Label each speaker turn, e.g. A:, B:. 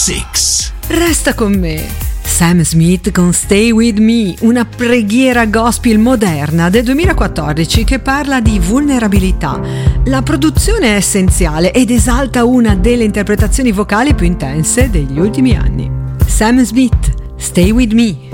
A: 6.
B: Resta con me. Sam Smith con Stay With Me, una preghiera gospel moderna del 2014 che parla di vulnerabilità. La produzione è essenziale ed esalta una delle interpretazioni vocali più intense degli ultimi anni. Sam Smith, Stay With Me.